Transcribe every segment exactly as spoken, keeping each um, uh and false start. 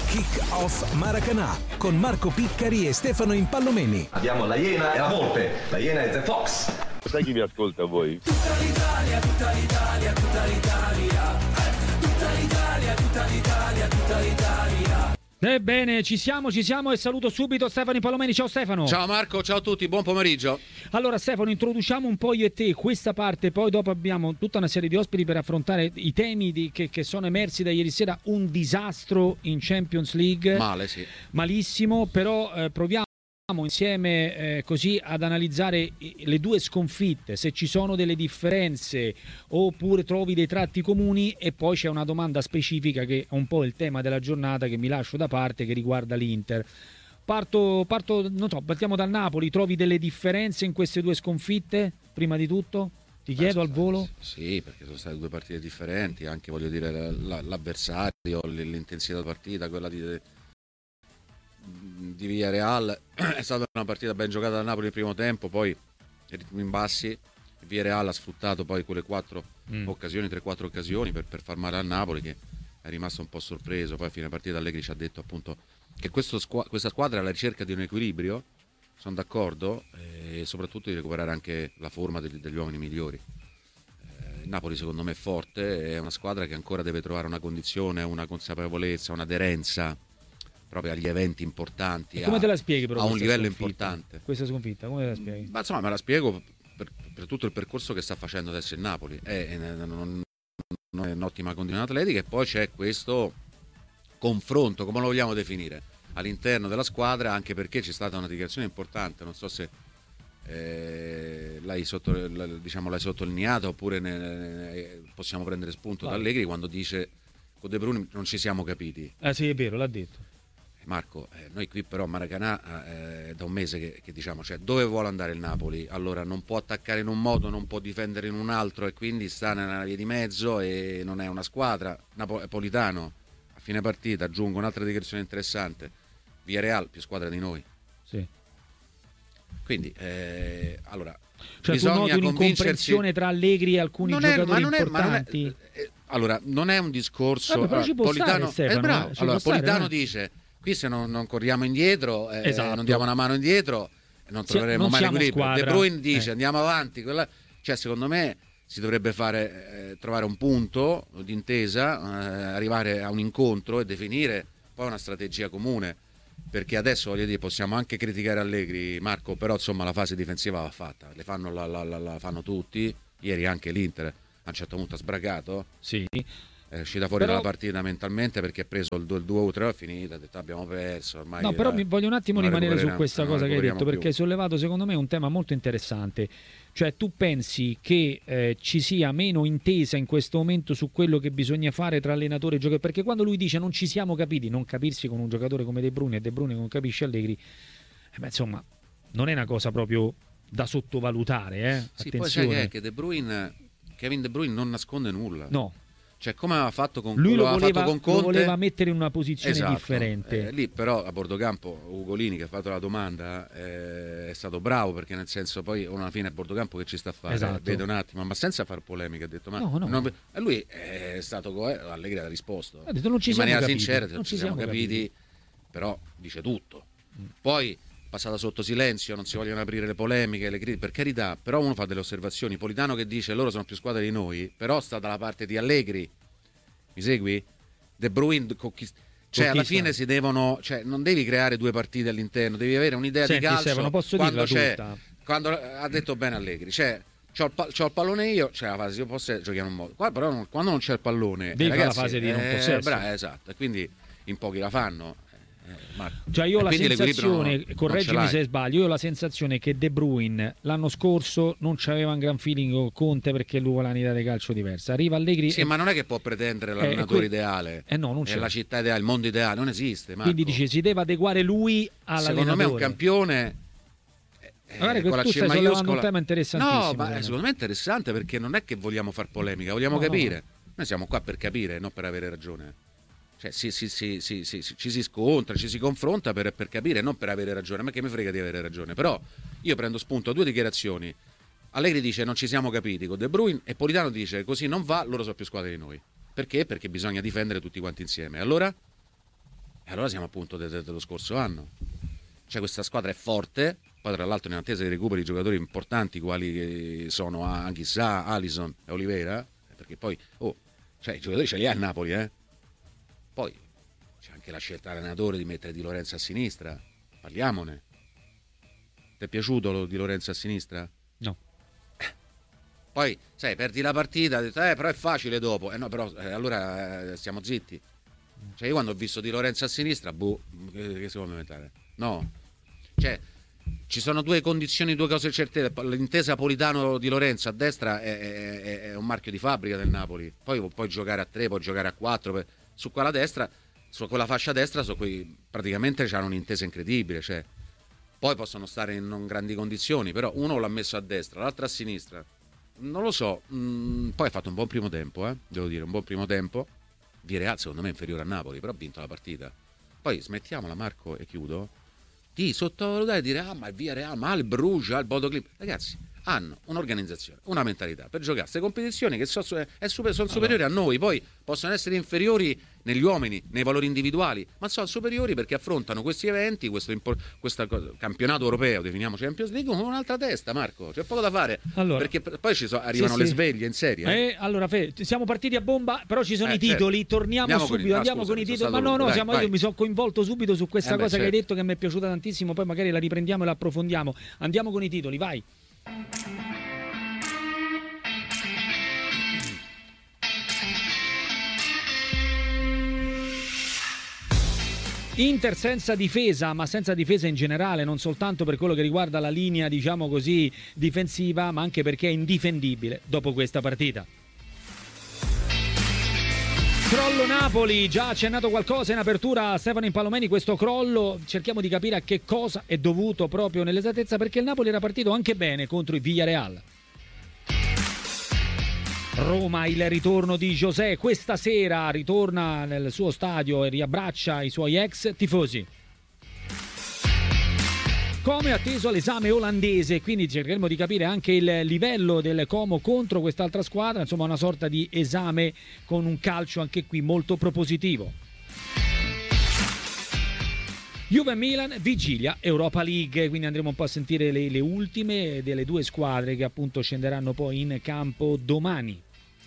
Kick Off Maracanã con Marco Piccari e Stefano Impallomeni. Abbiamo la Iena e la Volpe. La Iena è The Fox. Sai chi mi ascolta voi? Tutta l'Italia, tutta l'Italia, tutta l'Italia, eh, tutta l'Italia, tutta l'Italia, tutta l'Italia. Ebbene, ci siamo, ci siamo e saluto subito Stefano Impallomeni. Ciao Stefano. Ciao Marco, ciao a tutti, buon pomeriggio. Allora Stefano, introduciamo un po' io e te questa parte, poi dopo abbiamo tutta una serie di ospiti per affrontare i temi di, che, che sono emersi da ieri sera. Un disastro in Champions League. Male, sì. Malissimo, però eh, proviamo insieme eh, così ad analizzare le due sconfitte, se ci sono delle differenze oppure trovi dei tratti comuni, e poi c'è una domanda specifica che è un po' il tema della giornata che mi lascio da parte, che riguarda l'Inter. Parto, parto non so, partiamo dal Napoli. Trovi delle differenze in queste due sconfitte? Prima di tutto ti chiedo al volo. Sì, perché sono state due partite differenti, anche voglio dire l'avversario, l'intensità della partita, quella di di Villarreal è stata una partita ben giocata da Napoli il primo tempo, poi ritmi in bassi. Villarreal ha sfruttato poi quelle quattro mm. occasioni, tre quattro occasioni per, per far male a Napoli, che è rimasto un po' sorpreso. Poi a fine partita Allegri ci ha detto appunto che questo squ- questa squadra è alla ricerca di un equilibrio, sono d'accordo, e soprattutto di recuperare anche la forma degli, degli uomini migliori. eh, Napoli secondo me è forte, è una squadra che ancora deve trovare una condizione, una consapevolezza, un'aderenza proprio agli eventi importanti. E come a, te la spieghi però a un livello sconfitta? importante Questa sconfitta come te la spieghi? Ma insomma me la spiego per, per tutto il percorso che sta facendo adesso il Napoli. È, è, non, non è un'ottima condizione atletica, e poi c'è questo confronto, come lo vogliamo definire, all'interno della squadra, anche perché c'è stata una dichiarazione importante, non so se eh, l'hai, sotto, diciamo, l'hai sottolineata oppure ne, ne, possiamo prendere spunto da Allegri quando dice con De Bruyne non ci siamo capiti. Eh sì, è vero, l'ha detto Marco. eh, noi qui però a Maracanã eh, da un mese che, che diciamo, cioè, dove vuole andare il Napoli? Allora non può attaccare in un modo, non può difendere in un altro, e quindi sta nella via di mezzo e non è una squadra. Napolitano a fine partita, aggiungo un'altra dichiarazione interessante: Villarreal più squadra di noi. Sì. Quindi eh, allora cioè, bisogna tu noti un'incomprensione tra Allegri e alcuni non giocatori è, ma non importanti? È, ma non è, eh, allora non è un discorso. Vabbè, allora, Politano, stare, Stefano, è bravo. Allora Politano stare, dice: qui se non, non corriamo indietro, eh, esatto. non diamo una mano indietro, non troveremo non mai l'equilibrio. squadra. De Bruyne dice eh. andiamo avanti, quella... cioè secondo me si dovrebbe fare eh, trovare un punto d'intesa, eh, arrivare a un incontro e definire poi una strategia comune, perché adesso voglio dire possiamo anche criticare Allegri, Marco, però insomma la fase difensiva va fatta, le fanno, la, la, la, la fanno tutti. Ieri anche l'Inter a un certo punto ha sbragato, sì. è uscita fuori però... dalla partita mentalmente perché ha preso il due o tre, è finita, ha detto abbiamo perso ormai. No, però eh, mi voglio un attimo rimanere su questa cosa che hai detto, perché hai sollevato secondo me un tema molto interessante. Cioè tu pensi che eh, ci sia meno intesa in questo momento su quello che bisogna fare tra allenatore e giocatore? Perché quando lui dice non ci siamo capiti, non capirsi con un giocatore come De Bruyne e De Bruyne non capisce Allegri, eh beh, insomma non è una cosa proprio da sottovalutare, eh? Sì, attenzione. poi sai che è che De Bruyne, Kevin De Bruyne non nasconde nulla. No. Cioè come aveva fatto con lui lo aveva voleva, fatto con Conte, lo voleva mettere in una posizione esatto. differente. Eh, lì però a Bordocampo Ugolini, che ha fatto la domanda, eh, è stato bravo, perché nel senso poi alla fine è Bordocampo che ci sta a fare, esatto. vede un attimo, ma senza far polemica, ha detto ma no, no. Non, e lui è stato co- Allegri ha risposto ha detto, non ci in maniera capiti, sincera, non non ci siamo capiti, capiti, però dice tutto. Mm. Poi passata sotto silenzio, non si vogliono aprire le polemiche, le critiche, per carità, però uno fa delle osservazioni. Politano che dice loro sono più squadra di noi, però sta dalla parte di Allegri. Mi segui? De Bruyne conquist- cioè alla fine si devono, cioè non devi creare due partite all'interno, devi avere un'idea Senti, di calcio. Stefano, posso quando c'è tutta. Quando ha detto bene Allegri, cioè c'ho il, pa- c'ho il pallone io, cioè la fase io posso giochiamo in modo. Qua però non, quando non c'è il pallone, devi eh, ragazzi, fare la fase di non eh, possesso. Bra- esatto, e quindi in pochi la fanno. Cioè io ho la sensazione, non, correggimi non se sbaglio, io ho la sensazione che De Bruyne l'anno scorso non c'aveva un gran feeling con Conte perché lui vuole un'idea di calcio diversa. Arriva Allegri sì, e... ma non è che può pretendere l'allenatore eh, que... ideale. Eh no, non c'è. È la città ideale, il mondo ideale, non esiste. Marco. Quindi dice si deve adeguare lui all'allenatore. Secondo me è un campione. Eh, Magari con la tu stai sollevando un tema interessantissimo. No, ma secondo me è interessante perché non è che vogliamo far polemica, vogliamo no, capire. No. Noi siamo qua per capire, non per avere ragione. Cioè, si, si, si, si, si, ci si scontra, ci si confronta per, per capire, non per avere ragione. Ma che mi frega di avere ragione. Però io prendo spunto a due dichiarazioni. Allegri dice non ci siamo capiti con De Bruyne e Politano dice così non va, loro sono più squadre di noi. Perché? Perché bisogna difendere tutti quanti insieme. Allora E allora siamo appunto de- de- dello scorso anno. Cioè questa squadra è forte, poi tra l'altro in attesa di recuperi di giocatori importanti quali sono Anghissà, Alisson e Oliveira, perché poi oh, cioè, i giocatori ce li ha il Napoli, eh? Poi c'è anche la scelta dell'allenatore di mettere Di Lorenzo a sinistra, parliamone. Ti è piaciuto lo Di Lorenzo a sinistra? No. Poi, sai, perdi la partita, hai detto, eh, però è facile dopo. Eh no, però eh, allora eh, stiamo zitti. Cioè, io quando ho visto Di Lorenzo a sinistra, boh, che, che si può inventare? No. Cioè, ci sono due condizioni, due cose certe. L'intesa Politano-Di Lorenzo a destra è, è, è un marchio di fabbrica del Napoli. Poi puoi giocare a tre, puoi giocare a quattro. Per... Su quella destra, su quella fascia destra, su cui praticamente c'hanno un'intesa incredibile. Cioè, poi possono stare in non grandi condizioni, però uno l'ha messo a destra, l'altro a sinistra. Non lo so, mm, poi ha fatto un buon primo tempo, eh? Devo dire, un buon primo tempo. Villarreal secondo me è inferiore a Napoli, però ha vinto la partita. Poi smettiamola, Marco, e chiudo, di sottovalutare e dire ah ma il Villarreal, ma il Bruges, il Bodo Glimt. Ragazzi, hanno un'organizzazione, una mentalità per giocare queste competizioni che so, è super, sono superiori a noi. Poi possono essere inferiori negli uomini, nei valori individuali, ma sono superiori perché affrontano questi eventi, questo, questo campionato europeo, definiamo Champions League, con un'altra testa, Marco. C'è poco da fare, allora, perché poi ci so, arrivano sì, le sì. sveglie in serie. Eh? Eh, allora, Fe, siamo partiti a bomba, però ci sono eh, i titoli, certo. torniamo andiamo subito, con, andiamo ah, scusa, con i titoli. Ma no, lungo. no, Dai, siamo, io mi sono coinvolto subito su questa eh beh, cosa certo. che hai detto che mi è piaciuta tantissimo, poi magari la riprendiamo e la approfondiamo. Andiamo con i titoli, vai. Inter senza difesa, ma senza difesa in generale, non soltanto per quello che riguarda la linea, diciamo così, difensiva, ma anche perché è indifendibile dopo questa partita. Crollo Napoli, già accennato qualcosa in apertura a Stefano Impallomeni, questo crollo, cerchiamo di capire a che cosa è dovuto proprio nell'esattezza, perché il Napoli era partito anche bene contro il Villarreal. Roma, il ritorno di José, questa sera ritorna nel suo stadio e riabbraccia i suoi ex tifosi. Come atteso l'esame olandese, quindi cercheremo di capire anche il livello del Como contro quest'altra squadra, insomma una sorta di esame con un calcio anche qui molto propositivo. Juve Milan, vigilia Europa League, quindi andremo un po' a sentire le, le ultime delle due squadre che appunto scenderanno poi in campo domani.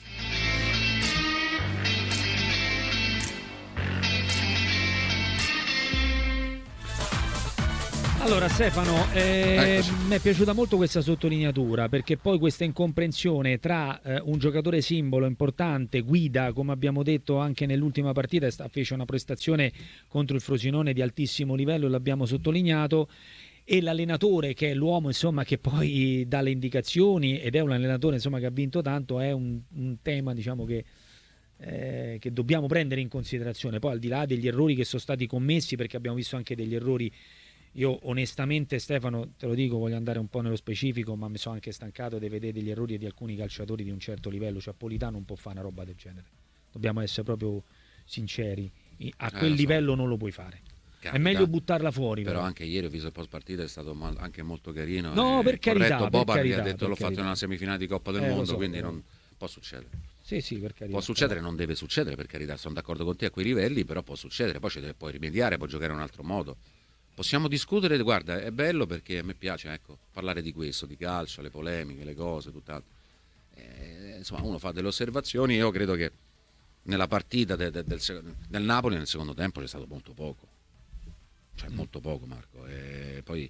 Allora Stefano, eh, mi è piaciuta molto questa sottolineatura, perché poi questa incomprensione tra eh, un giocatore simbolo importante, guida, come abbiamo detto anche nell'ultima partita, fece una prestazione contro il Frosinone di altissimo livello, l'abbiamo sottolineato, e l'allenatore che è l'uomo insomma che poi dà le indicazioni ed è un allenatore insomma che ha vinto tanto, è un, un tema diciamo che Eh, che dobbiamo prendere in considerazione, poi al di là degli errori che sono stati commessi, perché abbiamo visto anche degli errori. Io onestamente Stefano te lo dico, voglio andare un po' nello specifico, ma mi sono anche stancato di vedere degli errori di alcuni calciatori di un certo livello, cioè Politano non può fare una roba del genere, dobbiamo essere proprio sinceri, a quel eh, livello so. Non lo puoi fare. Capita. È meglio buttarla fuori. Però, però anche ieri ho visto il post partita, è stato anche molto carino. No, per carità, corretto Boban, per carità, che ha detto l'ho carità. fatto in una semifinale di Coppa del eh, Mondo, so, quindi però. non può succedere. Sì, sì, per carità. Può succedere, però. non deve succedere, per carità, sono d'accordo con te a quei livelli, però può succedere, poi ci deve poi rimediare, può giocare in un altro modo. Possiamo discutere, guarda, è bello perché a me piace, ecco, parlare di questo, di calcio, le polemiche, le cose, tutt'altro. Eh, insomma, uno fa delle osservazioni, io credo che nella partita de, de, del, del Napoli nel secondo tempo c'è stato molto poco. Cioè mm. molto poco, Marco. E poi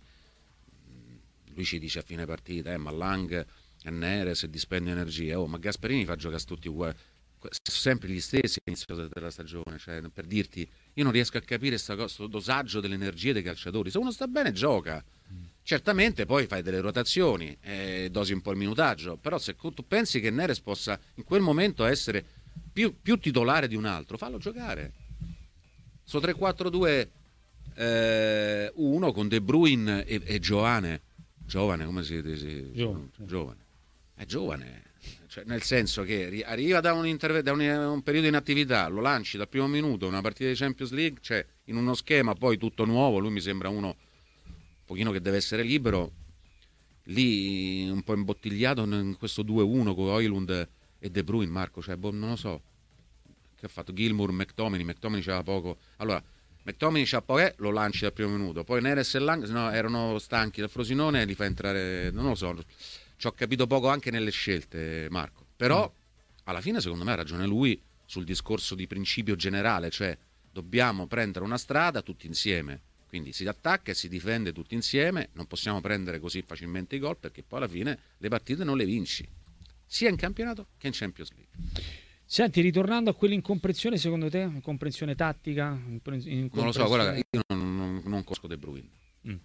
lui ci dice a fine partita, eh, ma Lang e Neres dispende energia, oh, ma Gasperini fa giocare tutti uguali, sempre gli stessi all'inizio della stagione, cioè, per dirti, io non riesco a capire questo dosaggio delle energie dei calciatori. Se uno sta bene gioca, mm. certamente poi fai delle rotazioni e dosi un po' il minutaggio, però se tu pensi che Neres possa in quel momento essere più, più titolare di un altro, fallo giocare. Sto tre quattro due uno con De Bruyne e, e Giovane giovane come si dice? Giovane, giovane. È giovane, cioè, nel senso che arriva da, un, interve- da un, un periodo in attività, lo lanci dal primo minuto, una partita di Champions League, cioè in uno schema poi tutto nuovo, lui mi sembra uno un pochino che deve essere libero, lì un po' imbottigliato in questo due uno con Højlund e De Bruyne, Marco, cioè boh, non lo so che ha fatto Gilmour, McTominay, McTominay c'era poco, allora McTominay c'ha poi lo lanci dal primo minuto, poi Neres e Lang no, erano stanchi dal Frosinone e li fa entrare, non lo so, ci ho capito poco anche nelle scelte, Marco, però mm. alla fine secondo me ha ragione lui sul discorso di principio generale, cioè dobbiamo prendere una strada tutti insieme, quindi si attacca e si difende tutti insieme, non possiamo prendere così facilmente i gol perché poi alla fine le partite non le vinci, sia in campionato che in Champions League. Senti, ritornando a quell'incomprensione, secondo te, incomprensione tattica? Incomprensione... Non lo so, guarda, io non, non, non conosco De Bruyne. Mm.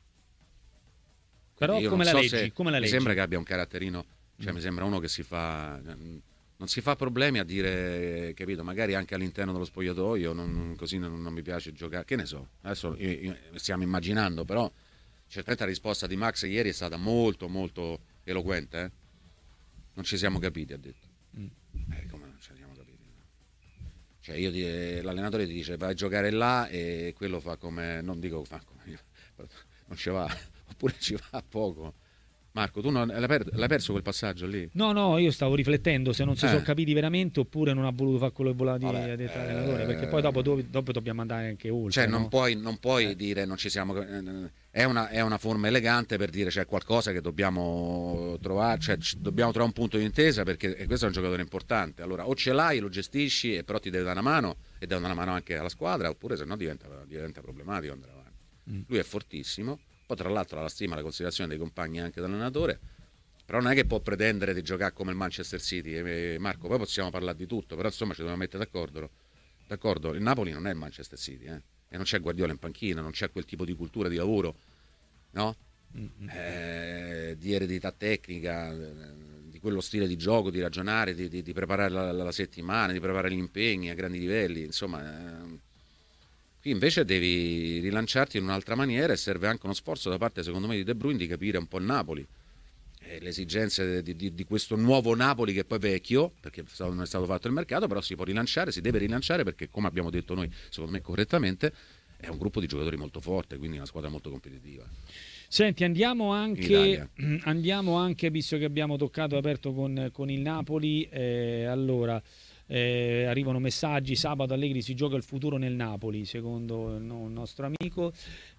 Però come la, so leggi, come la leggi? Mi sembra che abbia un caratterino, cioè mm. mi sembra uno che si fa... non si fa problemi a dire, capito, magari anche all'interno dello spogliatoio, non, così non, non mi piace giocare, che ne so, adesso io, io, stiamo immaginando, però certamente la risposta di Max ieri è stata molto molto eloquente, eh? Non ci siamo capiti, ha detto. Mm. Eh, come non ci siamo capiti? Cioè io ti, l'allenatore ti dice vai a giocare là e quello fa come, non dico fa come io, non ci va, oppure ci va poco. Marco, tu non, l'hai, per, l'hai perso quel passaggio lì? No, no, io stavo riflettendo se non si eh. sono capiti veramente oppure non ha voluto fare quello che voleva dire Vabbè, detto l'allenatore, perché poi dopo, dopo dobbiamo andare anche oltre. Cioè non no? puoi, non puoi eh. dire non ci siamo... È una, è una forma elegante per dire c'è qualcosa che dobbiamo trovare, cioè dobbiamo trovare un punto di intesa perché questo è un giocatore importante. Allora o ce l'hai, lo gestisci e però ti deve dare una mano e dare una mano anche alla squadra, oppure se no diventa, diventa problematico andare avanti. Mm. Lui è fortissimo, poi tra l'altro ha la stima, la considerazione dei compagni anche dell'allenatore, però non è che può pretendere di giocare come il Manchester City. E Marco, poi possiamo parlare di tutto, però insomma ci dobbiamo mettere d'accordo. D'accordo, il Napoli non è il Manchester City, eh? E non c'è Guardiola in panchina, non c'è quel tipo di cultura di lavoro, no? Mm-hmm. Eh, di eredità tecnica, di quello stile di gioco, di ragionare, di, di, di preparare la, la settimana, di preparare gli impegni a grandi livelli, insomma. Eh, qui invece devi rilanciarti in un'altra maniera e serve anche uno sforzo da parte, secondo me, di De Bruyne di capire un po' il Napoli. Le esigenze di, di, di questo nuovo Napoli che poi è vecchio, perché non è stato fatto il mercato, però si può rilanciare, si deve rilanciare perché, come abbiamo detto noi, secondo me correttamente, è un gruppo di giocatori molto forte, quindi una squadra molto competitiva. Senti, andiamo anche, andiamo anche visto che abbiamo toccato aperto con, con il Napoli, eh, allora eh, arrivano messaggi, sabato Allegri si gioca il futuro nel Napoli, secondo il nostro amico,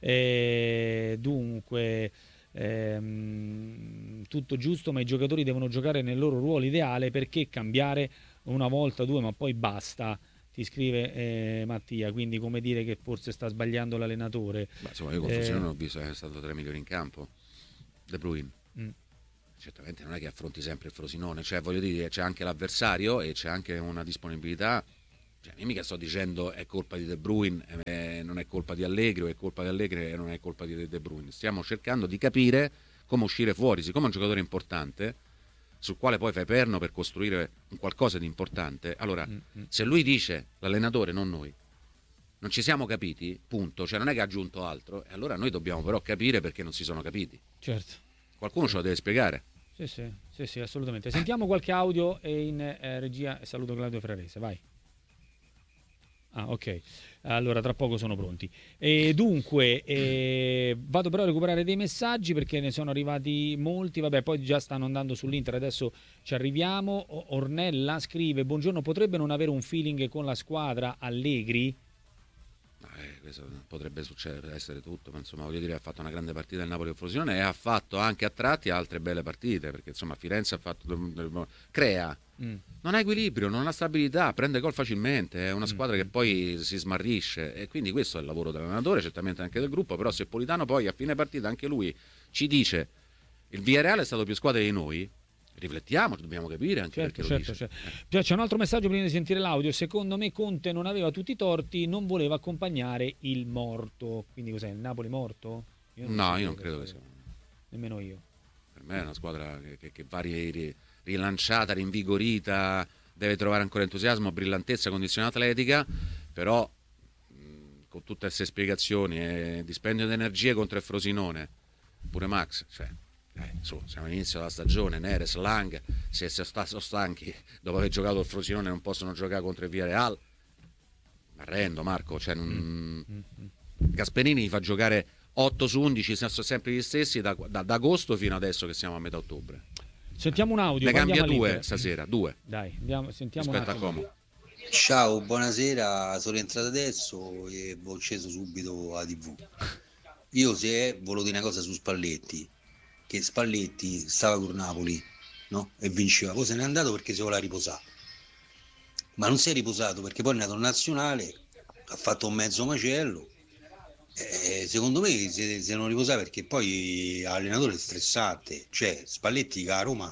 eh, dunque... Ehm, tutto giusto, ma i giocatori devono giocare nel loro ruolo ideale, perché cambiare una volta, due, ma poi basta, ti scrive eh, Mattia, quindi come dire che forse sta sbagliando l'allenatore. Beh, insomma, io con Frosinone eh, ho visto che è stato tra i migliori in campo De Bruyne. Mm. Certamente non è che affronti sempre il Frosinone, cioè voglio dire c'è anche l'avversario e c'è anche una disponibilità. Cioè, io mica sto dicendo è colpa di De Bruyne, eh, non è colpa di Allegri, o è colpa di Allegri e non è colpa di De Bruyne. Stiamo cercando di capire come uscire fuori, siccome è un giocatore importante, sul quale poi fai perno per costruire un qualcosa di importante. Allora, mm-hmm. se lui dice, l'allenatore, non noi, non ci siamo capiti, punto, cioè non è che ha aggiunto altro, e allora noi dobbiamo però capire perché non si sono capiti. Certo. Qualcuno ce lo deve spiegare. Sì, sì, sì, sì, assolutamente. Sentiamo qualche audio e in eh, regia saluto Claudio Ferrarese, vai. Ah, ok, allora tra poco sono pronti. E dunque eh, vado però a recuperare dei messaggi perché ne sono arrivati molti. Vabbè, poi già stanno andando sull'Inter, adesso ci arriviamo. Ornella scrive: buongiorno, potrebbe non avere un feeling con la squadra Allegri? Eh, questo potrebbe succedere, essere tutto, ma insomma voglio dire ha fatto una grande partita il Napoli Frosinone e ha fatto anche a tratti altre belle partite, perché insomma Firenze ha fatto crea mm. non ha equilibrio, non ha stabilità, prende gol facilmente, è una squadra mm. che poi si smarrisce, e quindi questo è il lavoro dell'allenatore, certamente anche del gruppo. Però se Politano poi a fine partita anche lui ci dice il Villarreal è stato più squadra di noi, riflettiamo, dobbiamo capire anche certo, perché certo, lo dice. Certo. Eh. C'è un altro messaggio prima di sentire l'audio. Secondo me Conte non aveva tutti i torti, non voleva accompagnare il morto. Quindi cos'è, il Napoli morto? Io no, io non credo che sia. Nemmeno io. Per me è una squadra che, che, che va rilanciata, rinvigorita, deve trovare ancora entusiasmo, brillantezza, condizione atletica, però mh, con tutte queste spiegazioni, eh, dispendio di energie contro il Frosinone, pure Max, cioè Eh, su, siamo all'inizio della stagione, Neres, Lang, se sono stanchi dopo aver giocato il Frosinone non possono giocare contro il Villarreal, mi arrendo Marco, cioè, non... Gasperini fa giocare otto su undici, sono sempre gli stessi da, da, da agosto fino adesso che siamo a metà ottobre. Sentiamo un audio, ne cambia due stasera, due dai, andiamo, sentiamo rispetto a Como. Ciao, buonasera, sono rientrato adesso e ho acceso subito la tivù. Io se volevo dire una cosa su Spalletti, che Spalletti stava con Napoli, no? E vinceva, poi se n'è andato perché si voleva riposare, ma non si è riposato perché poi è andato in nazionale, ha fatto un mezzo macello, e secondo me se, se non riposava perché poi l'allenatore è stressante, cioè Spalletti che a Roma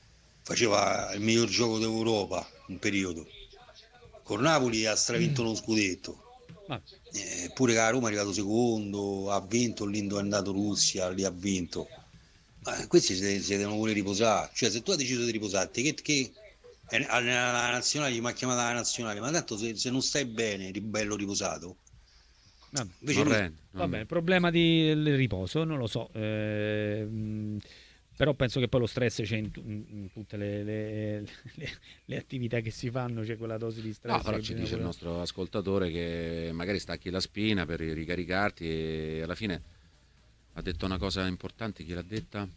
faceva il miglior gioco d'Europa un periodo. Con Napoli ha stravinto lo scudetto, Ah. eh, pure che a Roma è arrivato secondo, ha vinto, l'Indo è andato in Russia, lì ha vinto. Ma questi si, si devono pure riposare, cioè se tu hai deciso di riposarti, che, che eh, alla nazionale gli mi ha chiamato alla nazionale, ma tanto se, se non stai bene, ri- bello riposato. Vabbè, Invece Non lui- rende, non- Vabbè, il problema di- del riposo, non lo so. eh, mh, però penso che poi lo stress c'è in, tu- in tutte le, le- le- le attività che si fanno, c'è quella dose di stress. No, però che ci bisogna dice il pure- nostro ascoltatore che magari stacchi la spina per ricaricarti e alla fine ha detto una cosa importante. Chi l'ha detta?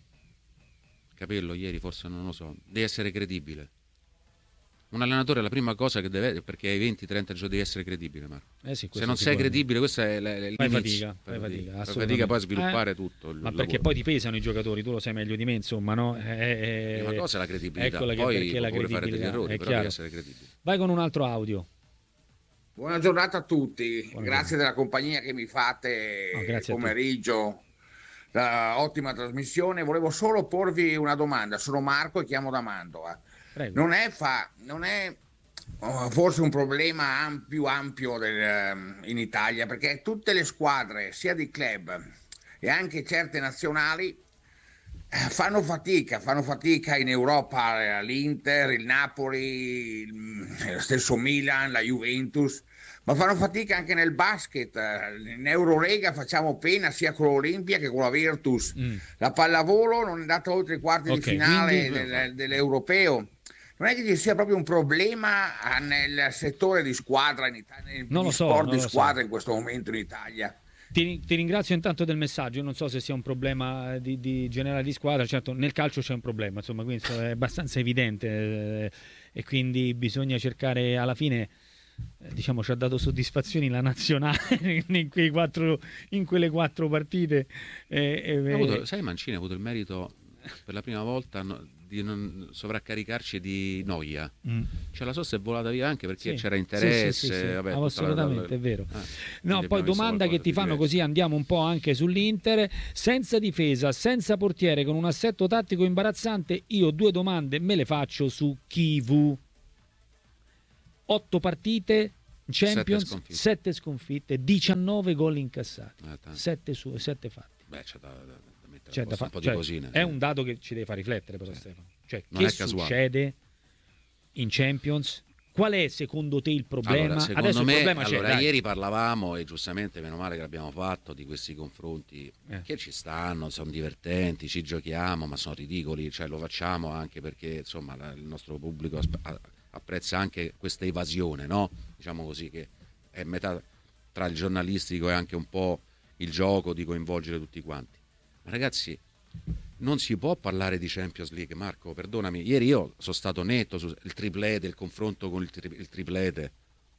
Capello ieri, forse non lo so. Devi essere credibile. Un allenatore la prima cosa che deve, perché hai venti trenta giorni devi essere credibile, Marco. Eh sì, Se questo non sei sicuramente. credibile, questo è l- l- Fai l'inizio. fatica, fai fatica, Fai assolutamente. fatica poi a sviluppare Eh, tutto il Ma lavoro. perché poi ti pesano i giocatori, tu lo sai meglio di me, insomma, no? Eh, La prima cosa è la credibilità, eccola che- poi perché puoi la pure fare degli credibilità, errori, è però chiaro. devi essere credibile. Vai con un altro audio. Buona giornata a tutti, Buona grazie della compagnia che mi fate No, grazie a te. pomeriggio, la ottima trasmissione. Volevo solo porvi una domanda, sono Marco e chiamo da Mantova. Prego. Non è, fa, non è oh, forse un problema am- più ampio del, ehm, in Italia, perché tutte le squadre, sia di club e anche certe nazionali, eh, fanno fatica, fanno fatica in Europa, eh, l'Inter, il Napoli, il, lo stesso Milan, la Juventus, ma fanno fatica anche nel basket. eh, In Eurolega facciamo pena sia con l'Olimpia che con la Virtus. Mm. La pallavolo non è andata oltre i quarti Ok, di finale quindi- del- dell'europeo. Non è che ci sia proprio un problema ah, nel settore di squadra in Italia, Non lo negli so, sport non di lo so. squadra in questo momento in Italia. Ti, ti ringrazio intanto del messaggio. Io non so se sia un problema di, di generale di squadra. Certo, nel calcio c'è un problema, insomma, questo è abbastanza evidente. eh, e quindi bisogna cercare alla fine. eh, Diciamo, ci ha dato soddisfazioni la nazionale in, quei quattro, in quelle quattro partite. eh, eh, Ha avuto- sai, Mancini ha avuto il merito per la prima volta no- di non sovraccaricarci di noia. mm. Cioè la sosta è volata via anche perché Sì, c'era sì, interesse. sì, sì, sì. Vabbè, Ah, tutta la- assolutamente, la- è vero. eh, No, quindi poi abbiamo visto domanda che qualcosa ti di fanno diverso. così, andiamo un po' anche sull'Inter. Senza difesa, senza portiere, con un assetto tattico imbarazzante, io due domande me le faccio su Kivu. Otto partite, Champions, sconfitte. sette sconfitte, diciannove gol incassati, Eh, tanto. sette su sette fatti. Beh, c'è da, da- da mettere Cioè, a da posto fa- un po' cioè, di cosine. è un dato che ci deve far riflettere, però, Sì. Stefano. Cioè, Non che è casuale. succede in Champions? Qual è secondo te il problema? Allora, secondo Adesso me, il problema c'è. allora, dai. ieri parlavamo e giustamente meno male che l'abbiamo fatto di questi confronti Eh. che ci stanno, sono divertenti, ci giochiamo, ma sono ridicoli, cioè lo facciamo anche perché insomma la- il nostro pubblico aspe- a- apprezza anche questa evasione, no? Diciamo così, che è metà tra il giornalistico e anche un po' il gioco di coinvolgere tutti quanti. Ma ragazzi, non si può parlare di Champions League, Marco, perdonami. Ieri io sono stato netto sul triplete, il confronto con il, tri- il triplete.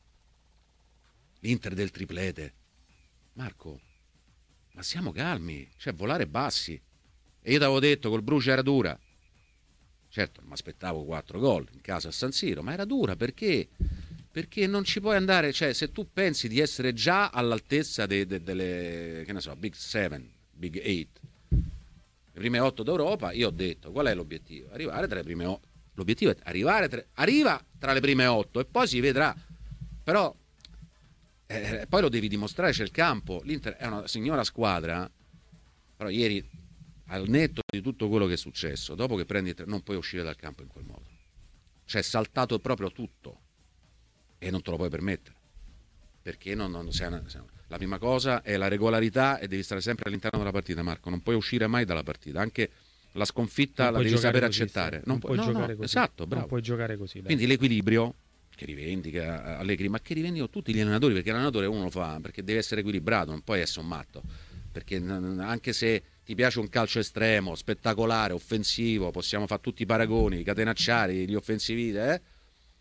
L'Inter del triplete. Marco, ma siamo calmi, cioè volare bassi. E io ti avevo detto col Brucia era dura. Certo, non mi aspettavo quattro gol in casa a San Siro, ma era dura perché? Perché non ci puoi andare, cioè se tu pensi di essere già all'altezza de- de- delle, che ne so, Big Seven, Big Eight, le prime otto d'Europa, io ho detto qual è l'obiettivo? Arrivare tra le prime otto. L'obiettivo è arrivare tra, arriva tra le prime otto e poi si vedrà. Però eh, poi lo devi dimostrare, c'è il campo. L'Inter è una signora squadra, però ieri al netto di tutto quello che è successo, dopo che prendi tre, non puoi uscire dal campo in quel modo. Cioè è saltato proprio tutto e non te lo puoi permettere. Perché non, non sei una, sei una- la prima cosa è la regolarità e devi stare sempre all'interno della partita, Marco, non puoi uscire mai dalla partita, anche la sconfitta Non la puoi devi giocare saper così, accettare. Stefano. Non puoi- puoi no, giocare no, così. esatto, bravo. Non puoi giocare così. dai. Quindi l'equilibrio che rivendica Allegri, ma che rivendicano tutti gli allenatori, perché l'allenatore uno lo fa perché deve essere equilibrato, non puoi essere un matto, perché n- anche se ti piace un calcio estremo, spettacolare, offensivo, possiamo fare tutti i paragoni, i catenacciari, gli offensivi, eh?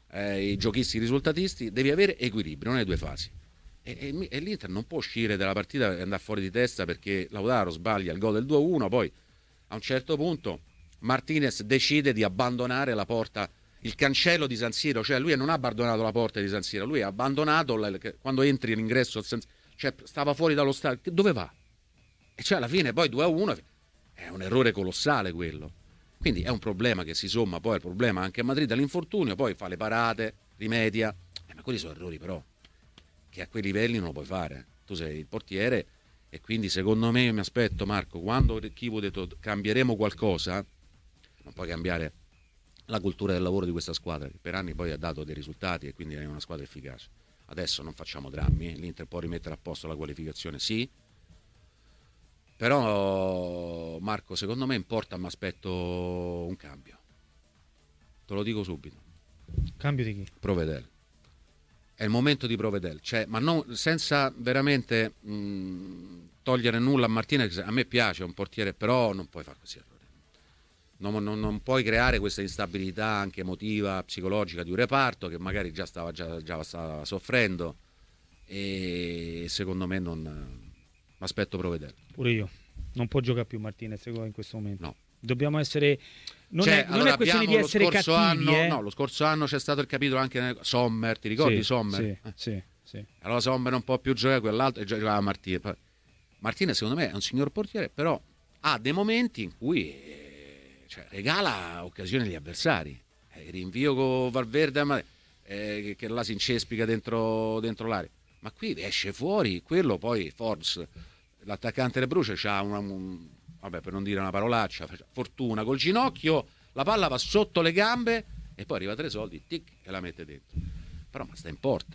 eh, i giochisti i risultatisti, devi avere equilibrio nelle due fasi. E, e, e l'Inter non può uscire dalla partita e andare fuori di testa perché Lautaro sbaglia il gol del due a uno, poi a un certo punto Martinez decide di abbandonare la porta, il cancello di San Siro, cioè lui non ha abbandonato la porta di San Siro, lui ha abbandonato la, quando entri l'ingresso, cioè stava fuori dallo stadio, dove va? E cioè alla fine poi due a uno è un errore colossale quello. Quindi è un problema che si somma poi al problema anche a Madrid all'infortunio, poi fa le parate, rimedia, eh, ma quelli sono errori però che a quei livelli non lo puoi fare. Tu sei il portiere e quindi secondo me io mi aspetto, Marco, quando Chivo ha detto cambieremo qualcosa, non puoi cambiare la cultura del lavoro di questa squadra che per anni poi ha dato dei risultati e quindi è una squadra efficace. Adesso non facciamo drammi, l'Inter può rimettere a posto la qualificazione, sì, però Marco secondo me importa, mi aspetto un cambio, te lo dico subito. Cambio di chi? Provedel, è il momento di Provedel, cioè, ma non, senza veramente mh, togliere nulla a Martinez, a me piace, è un portiere, però non puoi fare così errori. Non, non, non puoi creare questa instabilità anche emotiva, psicologica di un reparto che magari già stava, già, già stava soffrendo e secondo me non mi aspetto Provedel. Pure io, non può giocare più Martinez in questo momento. No. Dobbiamo essere, non, cioè, è, non allora è questione di essere cattivi, anno, eh? no, lo scorso anno c'è stato il capitolo anche nel Sommer, ti ricordi sì, Sommer? Sì, eh. sì, sì. Allora Sommer non può più giocare, quell'altro e giocava Martinez. Martinez secondo me è un signor portiere, però ha dei momenti in cui eh, cioè, regala occasioni agli avversari. Eh, rinvio con Valverde ma, eh, che, che là si incespica dentro, dentro l'area. Ma qui esce fuori, quello poi Forbes, l'attaccante del Bruce, c'ha una, un, vabbè, per non dire una parolaccia, fortuna col ginocchio, la palla va sotto le gambe e poi arriva tre soldi, tic, e la mette dentro. Però ma sta in porta.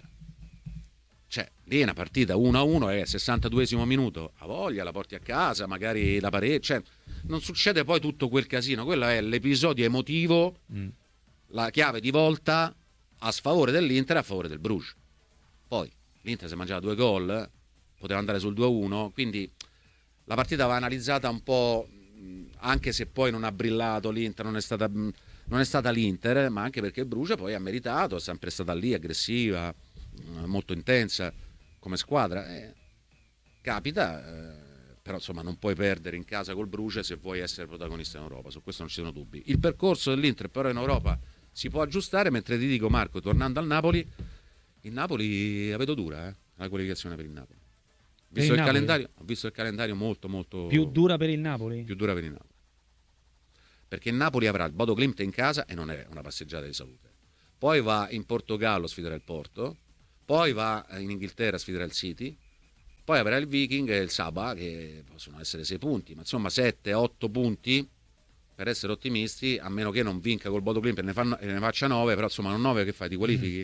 Cioè, lì è una partita uno a uno, è eh, sessantaduesimo minuto, a voglia, la porti a casa, magari la pareggio, cioè, non succede poi tutto quel casino, quello è l'episodio emotivo, mm. la chiave di volta a sfavore dell'Inter e a favore del Bruges. Poi l'Inter si è mangiato due gol, poteva andare sul due a uno, quindi la partita va analizzata un po', anche se poi non ha brillato l'Inter, non è stata, non è stata l'Inter, ma anche perché il Bruges poi ha meritato, è sempre stata lì aggressiva, molto intensa come squadra. Eh, capita, eh, però insomma non puoi perdere in casa col Bruges se vuoi essere protagonista in Europa, su questo non ci sono dubbi. Il percorso dell'Inter però in Europa si può aggiustare, mentre ti dico, Marco, tornando al Napoli, il Napoli la vedo dura, eh, la qualificazione per il Napoli. Visto il, il calendario, ho visto il calendario molto molto più dura per il Napoli? Più dura per il Napoli. Perché il Napoli avrà il Bodo Glimt in casa e non è una passeggiata di salute. Poi va in Portogallo a sfidare il Porto, poi va in Inghilterra a sfidare il City, poi avrà il Viking e il Sabah, che possono essere sei punti, ma insomma sette otto punti per essere ottimisti, a meno che non vinca col Bodo Glimt e ne, fanno, e ne faccia nove, però insomma non nove che fai, ti qualifichi?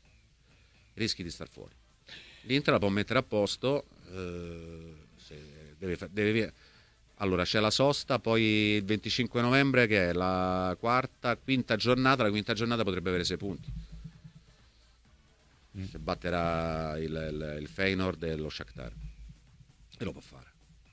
Mm. Rischi di star fuori. L'Inter la può mettere a posto, eh, se deve, deve, allora c'è la sosta, poi il venticinque novembre che è la quarta, quinta giornata, la quinta giornata potrebbe avere sei punti. Mm. Se batterà il, il, il Feyenoord e lo Shakhtar, e lo può fare.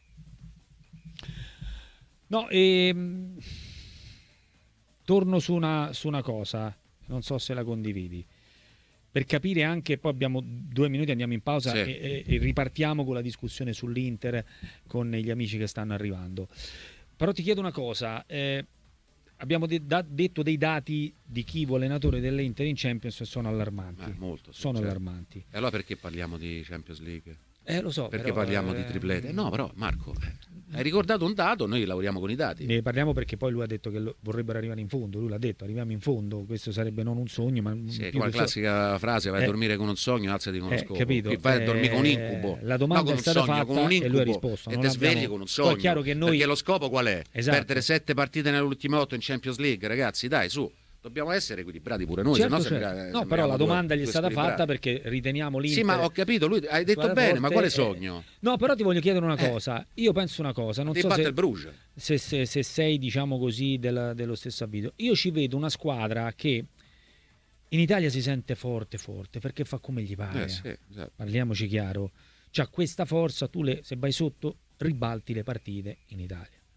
No, ehm, torno su una, su una cosa, non so se la condividi, per capire anche, poi abbiamo due minuti, andiamo in pausa, sì, e, e ripartiamo con la discussione sull'Inter con gli amici che stanno arrivando. Però ti chiedo una cosa, eh, abbiamo de- da- detto dei dati di Chivo, allenatore dell'Inter in Champions, sono allarmanti. Eh, molto, sì, sono certo. allarmanti. E allora perché parliamo di Champions League? Eh, lo so. Perché però, parliamo eh... di triplete? No, però Marco, eh, hai ricordato un dato, noi lavoriamo con i dati. Ne parliamo perché poi lui ha detto che lo, vorrebbero arrivare in fondo, lui l'ha detto, arriviamo in fondo, questo sarebbe non un sogno, ma sì, più come la classica so... frase, vai eh, a dormire con un sogno, alzati con uno eh, scopo. Capito? Qui vai eh, a dormire con un incubo. La domanda no, con è stata sogno, fatta con un incubo, e lui ha risposto. E non ti svegli abbiamo... con un sogno. Poi è chiaro che noi... Perché lo scopo qual è? Esatto. Perdere sette partite nelle ultime otto in Champions League, ragazzi, dai, su. Dobbiamo essere equilibrati pure noi, certo, se no certo. sembra, no, però la domanda gli è stata fatta perché riteniamo l'Inter. Sì, ma ho capito, lui hai detto bene, forte, ma quale sogno? Eh, no, però ti voglio chiedere una cosa. Eh. Io penso una cosa, non Ti so batte se, il Bruges. Se, se, se sei, diciamo così, del, dello stesso avviso. Io ci vedo una squadra che in Italia si sente forte, forte, perché fa come gli pare. Eh, sì, esatto. Parliamoci chiaro. C'ha questa forza, tu le, se vai sotto ribalti le partite in Italia.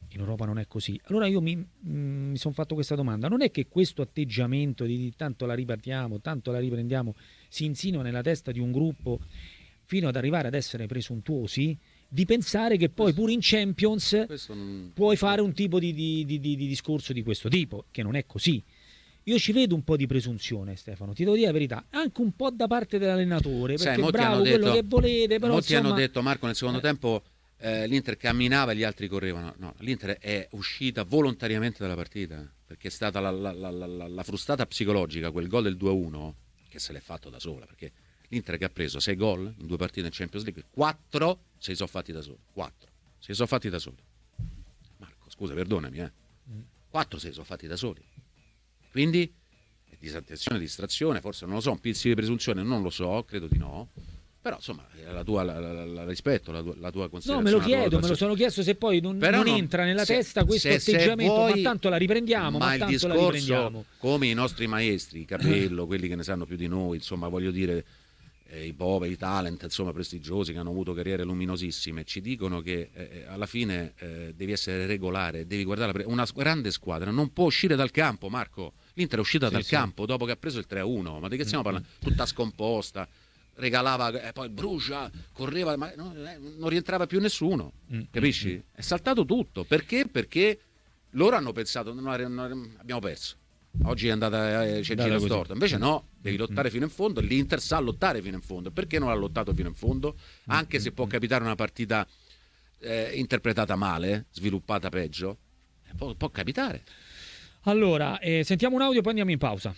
In Europa non è così. Allora io mi, mi sono fatto questa domanda: non è che questo atteggiamento di tanto la ripartiamo, tanto la riprendiamo, si insinua nella testa di un gruppo fino ad arrivare ad essere presuntuosi di pensare che poi pure in Champions non... puoi fare un tipo di, di, di, di discorso di questo tipo, che non è così. Io ci vedo un po' di presunzione, Stefano, ti devo dire la verità, anche un po' da parte dell'allenatore, perché Sai, bravo detto, quello che volete, però molti insomma... hanno detto, Marco, nel secondo eh. tempo eh, l'Inter camminava e gli altri correvano. No, l'Inter è uscita volontariamente dalla partita, perché è stata la, la, la, la, la frustata psicologica, quel gol del due a uno, che se l'è fatto da sola, perché l'Inter che ha preso sei gol in due partite in Champions League, quattro se li sono fatti da soli, quattro se li sono fatti da soli. Marco, scusa, perdonami, eh. quattro se li sono fatti da soli. Quindi disattenzione, distrazione, forse non lo so, un pizzico di presunzione, non lo so, credo di no. Però insomma, la tua la, la, la rispetto, la tua, la tua considerazione. No, me lo chiedo, me lo sono chiesto se poi non, non non, entra nella se, testa questo se, atteggiamento, se vuoi, ma tanto la riprendiamo, ma, ma il tanto discorso, la riprendiamo. Come i nostri maestri, Capello, quelli che ne sanno più di noi, insomma, voglio dire, eh, i poveri, i talent, insomma, prestigiosi, che hanno avuto carriere luminosissime, ci dicono che eh, alla fine eh, devi essere regolare, devi guardare la pre- una grande squadra non può uscire dal campo, Marco. L'Inter è uscita sì, dal sì. campo dopo che ha preso il tre a uno, ma di che stiamo parlando? Tutta scomposta, regalava, eh, poi brucia, correva, ma no, eh, non rientrava più nessuno, mm. capisci? È saltato tutto, perché? Perché loro hanno pensato, non, non, abbiamo perso, oggi è andata, eh, c'è il giro storto, invece no, devi lottare mm. fino in fondo, l'Inter sa lottare fino in fondo, perché non ha lottato fino in fondo? Anche mm. se può capitare una partita eh, interpretata male, sviluppata peggio, eh, può, può capitare. Allora, eh, sentiamo un audio e poi andiamo in pausa.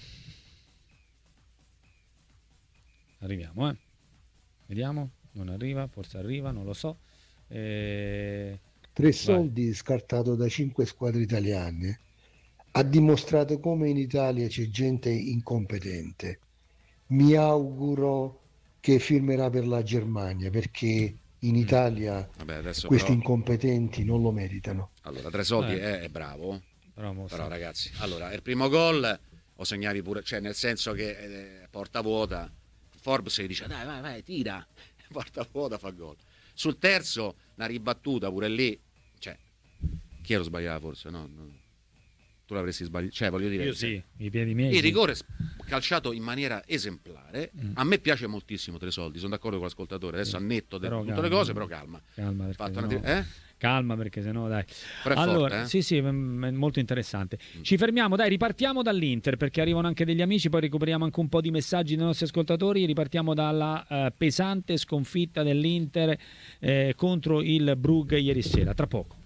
Arriviamo, eh. Vediamo, non arriva, forse arriva, non lo so. Eh... Tre soldi vai. Scartato da cinque squadre italiane ha dimostrato come in Italia c'è gente incompetente. Mi auguro che firmerà per la Germania, perché in Italia Vabbè, questi però... incompetenti non lo meritano. Allora, Tre soldi eh. è, è bravo. Però, però ragazzi, allora il primo gol lo segnavi pure, cioè nel senso che eh, porta vuota, Forbes gli dice dai vai vai tira, porta vuota fa gol. Sul terzo una ribattuta pure lì, cioè chi ero sbagliato forse no, no. Tu l'avresti sbagliato, cioè voglio dire io sì, i piedi miei il rigore calciato in maniera esemplare. mm. A me piace moltissimo Tre soldi, sono d'accordo con l'ascoltatore adesso, sì. a netto di tutte calma, le cose, però calma calma Fatto no. una... eh? Calma perché sennò dai. Però è allora, forte, eh? sì, sì, è molto interessante. Mm. Ci fermiamo, dai, ripartiamo dall'Inter perché arrivano anche degli amici, poi recuperiamo anche un po' di messaggi dei nostri ascoltatori. Ripartiamo dalla uh, pesante sconfitta dell'Inter eh, contro il Brugge ieri sera. Tra poco.